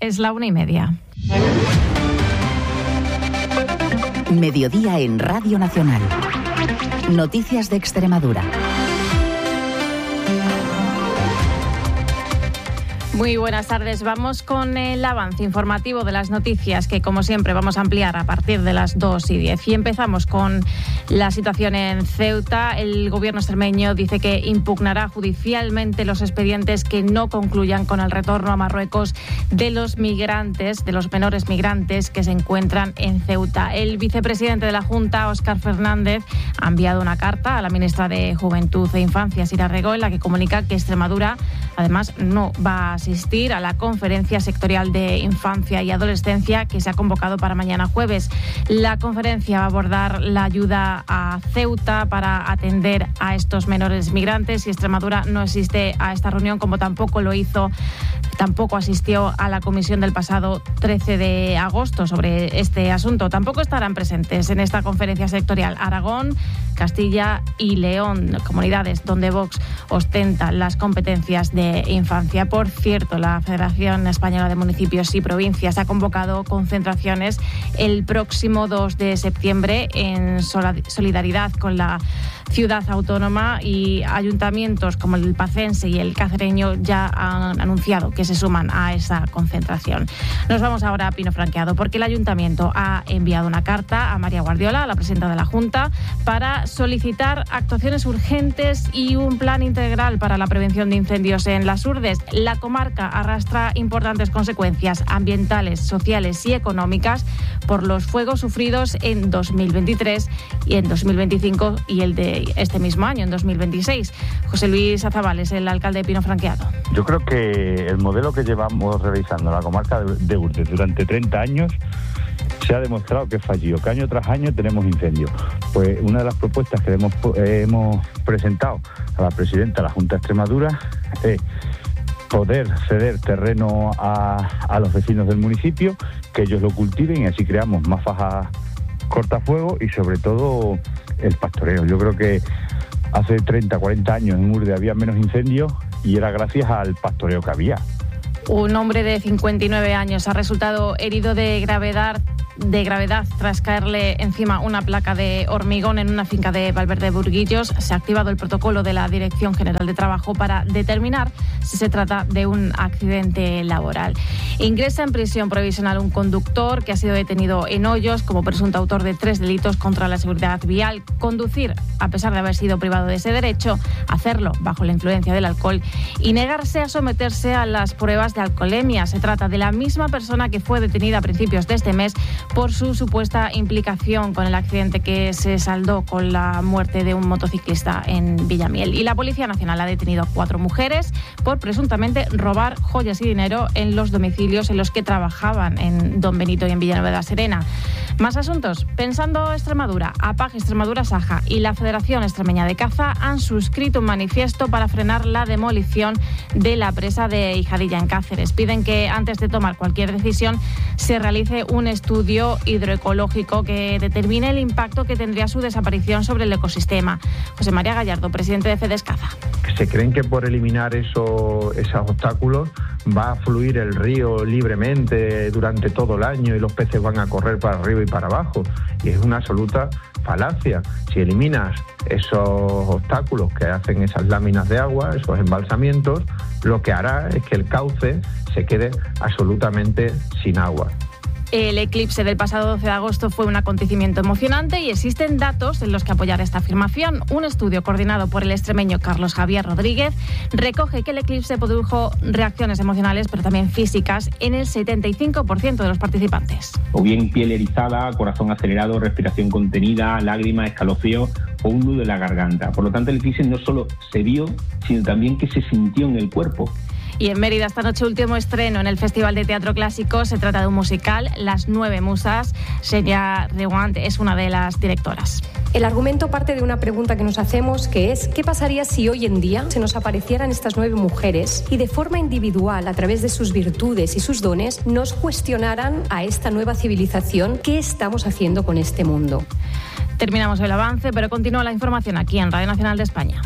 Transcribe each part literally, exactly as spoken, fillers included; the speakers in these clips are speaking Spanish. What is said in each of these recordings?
Es la una y media. Mediodía en Radio Nacional. Noticias de Extremadura. Muy buenas tardes. Vamos con el avance informativo de las noticias que, como siempre, vamos a ampliar a partir de las dos y diez. Y empezamos con la situación en Ceuta. El gobierno extremeño dice que impugnará judicialmente los expedientes que no concluyan con el retorno a Marruecos de los migrantes, de los menores migrantes que se encuentran en Ceuta. El vicepresidente de la Junta, Óscar Fernández, ha enviado una carta a la ministra de Juventud e Infancia, Sira Rego, en la que comunica que Extremadura, además, no va a asistir a la conferencia sectorial de infancia y adolescencia que se ha convocado para mañana jueves. La conferencia va a abordar la ayuda a Ceuta para atender a estos menores migrantes y Extremadura no asiste a esta reunión, como tampoco lo hizo, tampoco asistió a la comisión del pasado trece de agosto sobre este asunto. Tampoco estarán presentes en esta conferencia sectorial Aragón, Castilla y León, comunidades donde Vox ostenta las competencias de infancia. Por cierto, la Federación Española de Municipios y Provincias ha convocado concentraciones el próximo dos de septiembre en solidaridad con la ciudad autónoma, y ayuntamientos como el pacense y el cacereño ya han anunciado que se suman a esa concentración. Nos vamos ahora a Pino Franqueado, porque el ayuntamiento ha enviado una carta a María Guardiola, la presidenta de la Junta, para solicitar actuaciones urgentes y un plan integral para la prevención de incendios en las Urdes. La comarca arrastra importantes consecuencias ambientales, sociales y económicas por los fuegos sufridos en dos mil veintitrés y en dos mil veinticinco y el de este mismo año, en dos mil veintiséis. José Luis Azabal es el alcalde de Pino Franqueado. Yo creo que el modelo que llevamos realizando en la comarca de Urdes durante treinta años se ha demostrado que es fallido, que año tras año tenemos incendios. Pues una de las propuestas que hemos, eh, hemos presentado a la presidenta de la Junta de Extremadura es poder ceder terreno a, a los vecinos del municipio, que ellos lo cultiven y así creamos más fajas cortafuegos y sobre todo el pastoreo. Yo creo que hace treinta, cuarenta años en Urdes había menos incendios y era gracias al pastoreo que había. Un hombre de cincuenta y nueve años ha resultado herido de gravedad de gravedad tras caerle encima una placa de hormigón en una finca de Valverde Burguillos. Se ha activado el protocolo de la Dirección General de Trabajo para determinar si se trata de un accidente laboral. Ingresa en prisión provisional un conductor que ha sido detenido en Hoyos como presunto autor de tres delitos contra la seguridad vial: conducir a pesar de haber sido privado de ese derecho, hacerlo bajo la influencia del alcohol y negarse a someterse a las pruebas de alcoholemia. Se trata de la misma persona que fue detenida a principios de este mes por su supuesta implicación con el accidente que se saldó con la muerte de un motociclista en Villamiel. Y la Policía Nacional ha detenido a cuatro mujeres por presuntamente robar joyas y dinero en los domicilios en los que trabajaban en Don Benito y en Villanueva de la Serena. Más asuntos. Pensando Extremadura, A P A G Extremadura Saja y la Federación Extremeña de Caza han suscrito un manifiesto para frenar la demolición de la presa de Hijadilla en Cáceres. Piden que antes de tomar cualquier decisión se realice un estudio hidroecológico que determine el impacto que tendría su desaparición sobre el ecosistema. José María Gallardo, presidente de Fedescaza. Se creen que por eliminar eso, esos obstáculos va a fluir el río libremente durante todo el año y los peces van a correr para arriba y para abajo. Y es una absoluta falacia. Si eliminas esos obstáculos que hacen esas láminas de agua, esos embalsamientos, lo que hará es que el cauce se quede absolutamente sin agua. El eclipse del pasado doce de agosto fue un acontecimiento emocionante y existen datos en los que apoyar esta afirmación. Un estudio coordinado por el extremeño Carlos Javier Rodríguez recoge que el eclipse produjo reacciones emocionales, pero también físicas, en el setenta y cinco por ciento de los participantes. O bien piel erizada, corazón acelerado, respiración contenida, lágrimas, escalofríos o un nudo en la garganta. Por lo tanto, el eclipse no solo se vio, sino también que se sintió en el cuerpo. Y en Mérida esta noche último estreno en el Festival de Teatro Clásico. Se trata de un musical, Las Nueve Musas. Xenia Rewant es una de las directoras. El argumento parte de una pregunta que nos hacemos, que es ¿qué pasaría si hoy en día se nos aparecieran estas nueve mujeres y de forma individual, a través de sus virtudes y sus dones, nos cuestionaran a esta nueva civilización qué estamos haciendo con este mundo? Terminamos el avance, pero continúa la información aquí en Radio Nacional de España.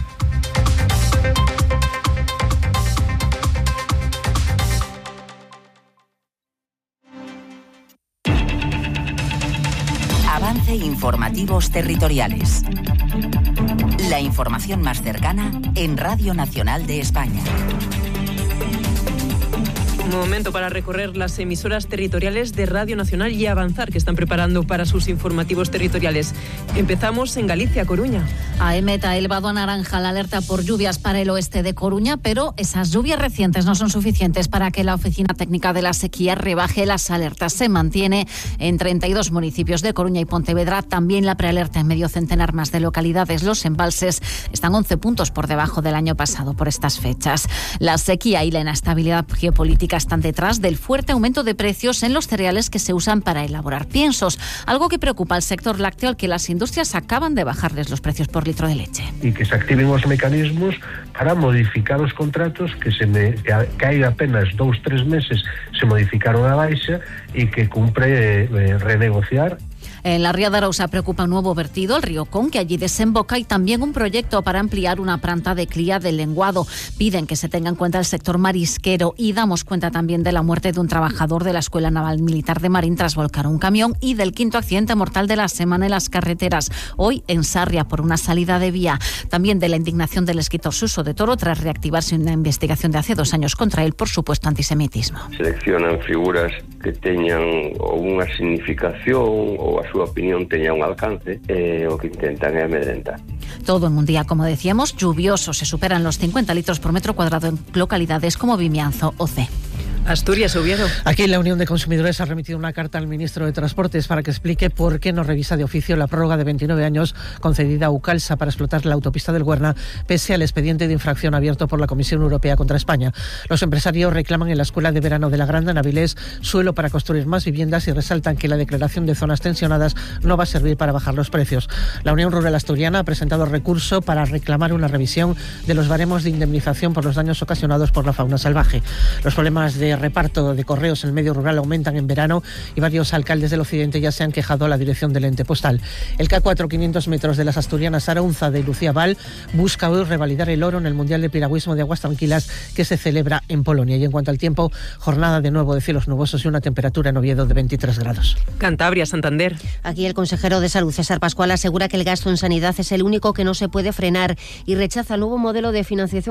ofrece informativos territoriales. La información más cercana en Radio Nacional de España. Momento para recorrer las emisoras territoriales de Radio Nacional y avanzar, que están preparando para sus informativos territoriales. Empezamos en Galicia, Coruña. A Emeta ha elevado a naranja la alerta por lluvias para el oeste de Coruña, pero esas lluvias recientes no son suficientes para que la Oficina Técnica de la Sequía rebaje las alertas. Se mantiene en treinta y dos municipios de Coruña y Pontevedra. También la prealerta en medio centenar más de localidades. Los embalses están once puntos por debajo del año pasado por estas fechas. La sequía y la inestabilidad geopolítica están detrás del fuerte aumento de precios en los cereales que se usan para elaborar piensos, algo que preocupa al sector lácteo, al que las industrias acaban de bajarles los precios por litro de leche. E que se activen os mecanismos para modificar os contratos que se me, que hai apenas dous, tres meses se modificaron a baixa e que cumpre eh, renegociar. En la Ría de Arousa preocupa un nuevo vertido, el río Con, que allí desemboca, y también un proyecto para ampliar una planta de cría de lenguado. Piden que se tenga en cuenta el sector marisquero y damos cuenta también de la muerte de un trabajador de la Escuela Naval Militar de Marín tras volcar un camión y del quinto accidente mortal de la semana en las carreteras, hoy en Sarria por una salida de vía. También de la indignación del escritor Suso de Toro tras reactivarse una investigación de hace dos años contra él por supuesto antisemitismo. Seleccionan figuras que teñan ou unha significación ou a súa opinión teña un alcance, eh, o que intentan é amedrentar. Todo en un día, como decíamos, lluvioso. Se superan los cincuenta litros por metro cuadrado en localidades como Vimianzo o C. Asturias, Oviedo. Aquí la Unión de Consumidores ha remitido una carta al ministro de Transportes para que explique por qué no revisa de oficio la prórroga de veintinueve años concedida a Ucalsa para explotar la autopista del Huerna, pese al expediente de infracción abierto por la Comisión Europea contra España. Los empresarios reclaman en la Escuela de Verano de la Granda, en Avilés, suelo para construir más viviendas y resaltan que la declaración de zonas tensionadas no va a servir para bajar los precios. La Unión Rural Asturiana ha presentado recurso para reclamar una revisión de los baremos de indemnización por los daños ocasionados por la fauna salvaje. Los problemas de reparto de correos en el medio rural aumentan en verano y varios alcaldes del occidente ya se han quejado a la dirección del ente postal. El K cuatro quinientos metros de las asturianas Araunza de Lucía Val busca hoy revalidar el oro en el Mundial de Piragüismo de Aguas Tranquilas que se celebra en Polonia. Y en cuanto al tiempo, jornada de nuevo de cielos nubosos y una temperatura en Oviedo de veintitrés grados. Cantabria, Santander. Aquí el consejero de Salud, César Pascual, asegura que el gasto en sanidad es el único que no se puede frenar y rechaza el nuevo modelo de financiación